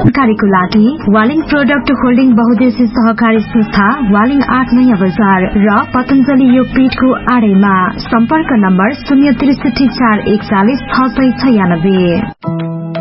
जानकारीको लागि Waling product holding बहुद्देश्य सहकारी संस्था वालिङ 8 नयाँ बजार र पतञ्जलि योगपीठको आडैमा सम्पर्क नम्बर 063 441 696।